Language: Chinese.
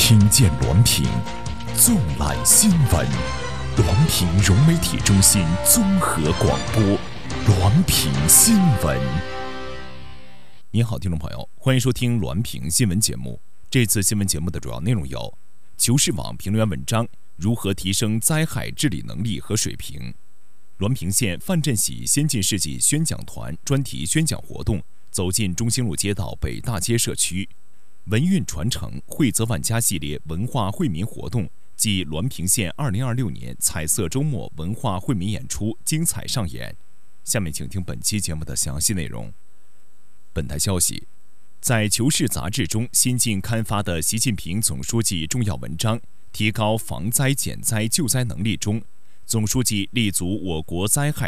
听见滦平，纵览新闻。滦平融媒体中心综合广播，滦平新闻。你好，听众朋友，欢迎收听滦平新闻节目。这次新闻节目的主要内容有：求是网评论员文章如何提升灾害治理能力和水平；滦平县范振喜先进事迹宣讲团专题宣讲活动走进中兴路街道北大街社区；文运传承惠泽万家系列文化惠民活动暨滦平县2026年彩色周末文化惠民演出精彩上演。下面请听本期节目的详细内容。本台消息，在《求是》杂志中新近刊发的习近平总书记重要文章《提高防灾减灾救灾能力》中，总书记立足我国灾害